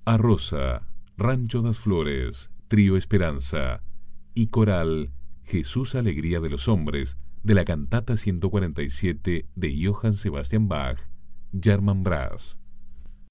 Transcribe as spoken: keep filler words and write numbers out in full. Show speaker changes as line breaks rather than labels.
Arrosa, Rancho das Flores, Trío Esperanza y coral Jesús Alegría de los Hombres de la cantata ciento cuarenta y siete de Johann Sebastian Bach, German Brass.